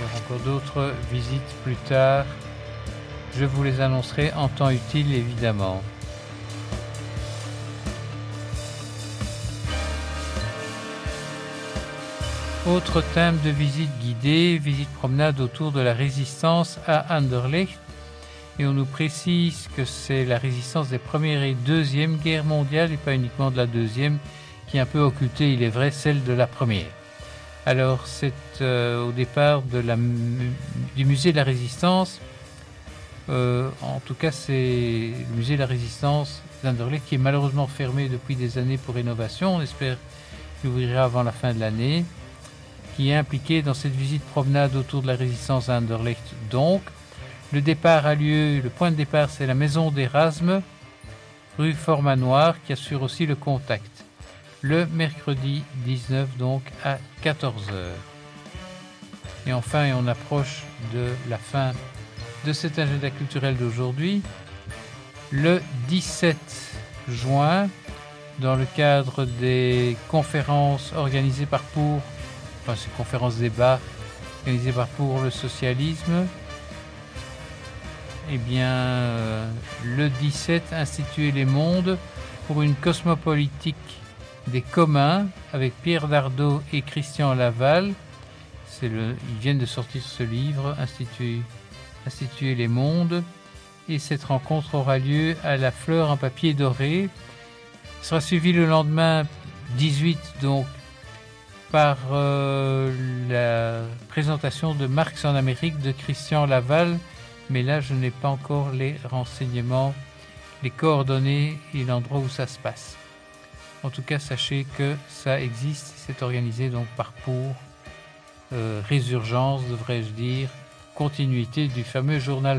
aura encore d'autres visites plus tard. Je vous les annoncerai en temps utile, évidemment. Autre thème de visite guidée, visite promenade autour de la résistance à Anderlecht. Et on nous précise que c'est la résistance des Première et Deuxième Guerres mondiales et pas uniquement de la Deuxième qui est un peu occultée, il est vrai, celle de la Première. Alors c'est au départ du musée de la Résistance. En tout cas, c'est le musée de la Résistance d'Anderlecht qui est malheureusement fermé depuis des années pour rénovation. On espère qu'il ouvrira avant la fin de l'année. Qui est impliqué dans cette visite promenade autour de la Résistance à Anderlecht. Donc, le point de départ, c'est la maison d'Erasme, rue Fort-Manoir, qui assure aussi le contact. Le mercredi 19, donc, à 14h. Et enfin, on approche de la fin de cet agenda culturel d'aujourd'hui. Le 17 juin, dans le cadre des conférences organisées par ces conférences débats organisées par Pour le socialisme, eh bien, le 17, Instituer les mondes pour une cosmopolitique des communs avec Pierre Dardot et Christian Laval. Ils viennent de sortir ce livre, Instituer les mondes. Et cette rencontre aura lieu à la Fleur en papier doré. Ce sera suivi le lendemain 18, donc, par la présentation de Marx en Amérique de Christian Laval. Mais là, je n'ai pas encore les renseignements, les coordonnées et l'endroit où ça se passe. En tout cas, sachez que ça existe. C'est organisé donc par Résurgence, devrais-je dire, continuité du fameux journal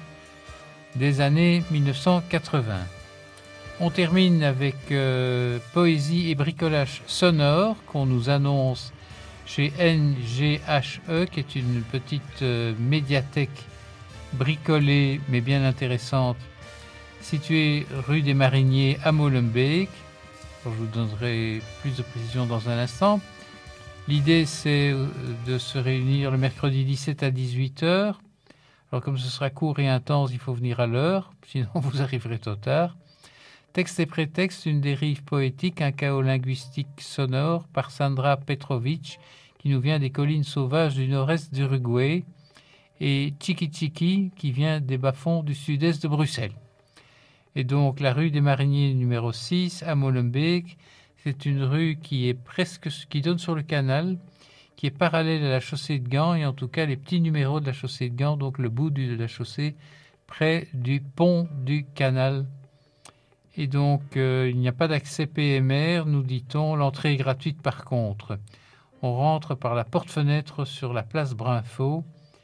des années 1980. On termine avec Poésie et bricolage sonore qu'on nous annonce chez NGHE, qui est une petite médiathèque bricolée mais bien intéressante, située rue des Mariniers à Molenbeek. Je vous donnerai plus de précisions dans un instant. L'idée, c'est de se réunir le mercredi 17 à 18h. Alors, comme ce sera court et intense, il faut venir à l'heure, sinon vous arriverez trop tard. Texte et prétexte, une dérive poétique, un chaos linguistique sonore par Sandra Petrovic, qui nous vient des collines sauvages du nord-est d'Uruguay, et Chiki Chiki, qui vient des bas-fonds du sud-est de Bruxelles. Et donc, la rue des Mariniers numéro 6 à Molenbeek, c'est une rue qui donne sur le canal, qui est parallèle à la chaussée de Gand, et en tout cas les petits numéros de la chaussée de Gand, donc le bout de la chaussée, près du pont du canal. Et donc, il n'y a pas d'accès PMR, nous dit-on. L'entrée est gratuite par contre. On rentre par la porte-fenêtre sur la place Brinfaux.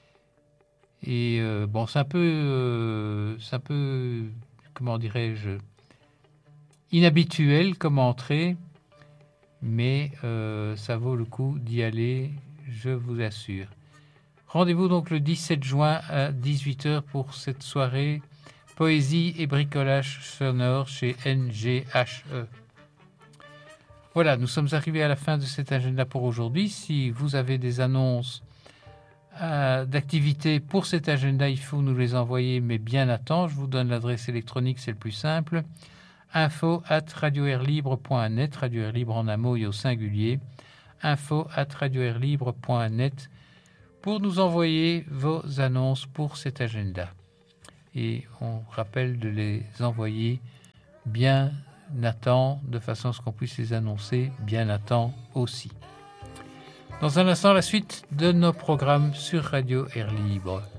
Et c'est un peu, comment dirais-je, inhabituel comme entrée. Mais ça vaut le coup d'y aller, je vous assure. Rendez-vous donc le 17 juin à 18h pour cette soirée Poésie et bricolage sonore chez NGHE. Voilà, nous sommes arrivés à la fin de cet agenda pour aujourd'hui. Si vous avez des annonces d'activités pour cet agenda, il faut nous les envoyer, mais bien à temps. Je vous donne l'adresse électronique, c'est le plus simple. info@radioairlibre.net, Radio Air Libre en un mot et au singulier. info@radioairlibre.net pour nous envoyer vos annonces pour cet agenda. Et on rappelle de les envoyer bien à temps, de façon à ce qu'on puisse les annoncer bien à temps aussi. Dans un instant, la suite de nos programmes sur Radio Air Libre.